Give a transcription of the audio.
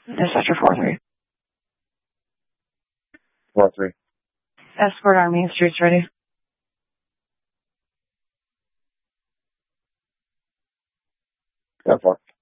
Dispatcher 4-3. 4-3. Escort on Main Street's ready. Go for it.